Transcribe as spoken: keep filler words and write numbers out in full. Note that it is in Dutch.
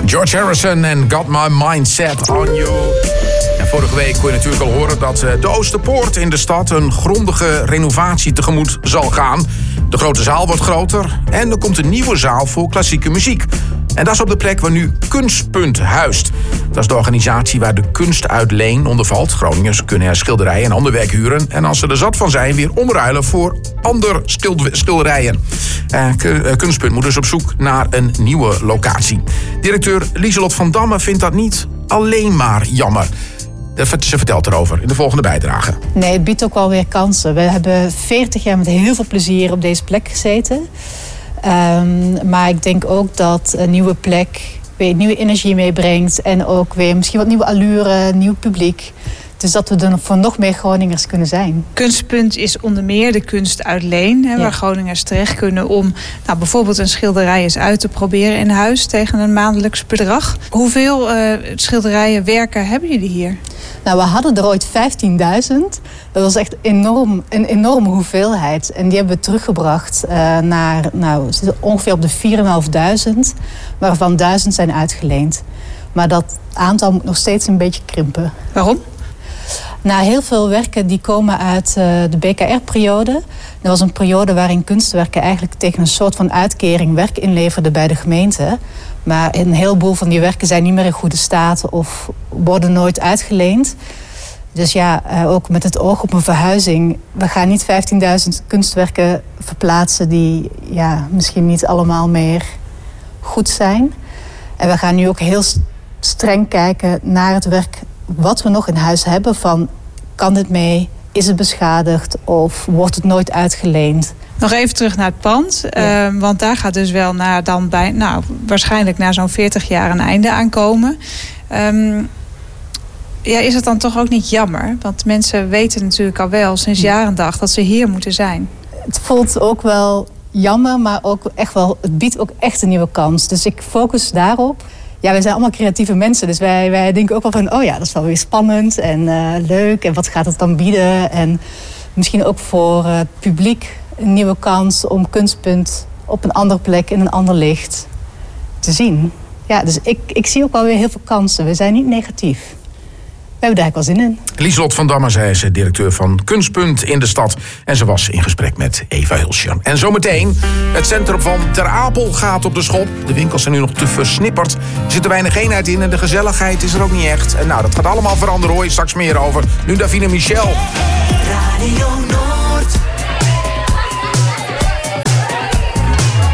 George Harrison en Got My Mind Set On You. En vorige week kon je natuurlijk al horen dat de Oosterpoort in de stad een grondige renovatie tegemoet zal gaan. De grote zaal wordt groter en er komt een nieuwe zaal voor klassieke muziek. En dat is op de plek waar nu Kunstpunt huist. Dat is de organisatie waar de kunst uit leen onder valt. Groningers kunnen er schilderijen en ander werk huren. En als ze er zat van zijn, weer omruilen voor ander schilderijen. Uh, Kunstpunt moet dus op zoek naar een nieuwe locatie. Directeur Lieselot van Damme vindt dat niet alleen maar jammer. Ze vertelt erover in de volgende bijdrage. Nee, het biedt ook wel weer kansen. We hebben veertig jaar met heel veel plezier op deze plek gezeten. Um, maar ik denk ook dat een nieuwe plek weer nieuwe energie meebrengt. En ook weer misschien wat nieuwe allure, nieuw publiek. Dus dat we er voor nog meer Groningers kunnen zijn. Kunstpunt is onder meer de kunst uit leen. Hè, ja. Waar Groningers terecht kunnen om nou, bijvoorbeeld een schilderij eens uit te proberen in huis tegen een maandelijks bedrag. Hoeveel uh, schilderijen, werken hebben jullie hier? Nou, we hadden er ooit vijftienduizend. Dat was echt enorm, een enorme hoeveelheid. En die hebben we teruggebracht uh, naar nou, ongeveer op de vierduizend vijfhonderd. Waarvan duizend zijn uitgeleend. Maar dat aantal moet nog steeds een beetje krimpen. Waarom? Nou, heel veel werken die komen uit uh, de B K R-periode. Dat was een periode waarin kunstwerken eigenlijk tegen een soort van uitkering werk inleverden bij de gemeente. Maar een heleboel van die werken zijn niet meer in goede staat of worden nooit uitgeleend. Dus ja, uh, ook met het oog op een verhuizing. We gaan niet vijftienduizend kunstwerken verplaatsen die ja, misschien niet allemaal meer goed zijn. En we gaan nu ook heel streng kijken naar het werk wat we nog in huis hebben. Van, kan dit mee? Is het beschadigd? Of wordt het nooit uitgeleend? Nog even terug naar het pand. Ja. Uh, want daar gaat dus wel naar dan bij, nou, waarschijnlijk na zo'n veertig jaar een einde aankomen. Um, ja, is het dan toch ook niet jammer? Want mensen weten natuurlijk al wel sinds jaar en dag dat ze hier moeten zijn. Het voelt ook wel jammer, maar ook echt wel, het biedt ook echt een nieuwe kans. Dus ik focus daarop. Ja, wij zijn allemaal creatieve mensen, dus wij, wij denken ook wel van, oh ja, dat is wel weer spannend en uh, leuk. En wat gaat het dan bieden? En misschien ook voor het uh, publiek een nieuwe kans om Kunstpunt op een andere plek in een ander licht te zien. Ja, dus ik, ik zie ook wel weer heel veel kansen. We zijn niet negatief. We hebben daar eigenlijk wel zin in. Lieselot van Damme, zij is directeur van Kunstpunt in de stad. En ze was in gesprek met Eva Hulsje. En zometeen, het centrum van Ter Apel gaat op de schop. De winkels zijn nu nog te versnipperd. Er zit er weinig eenheid in en de gezelligheid is er ook niet echt. En nou, dat gaat allemaal veranderen, hoor je straks meer over. Nu Davina Michel. Radio Noord.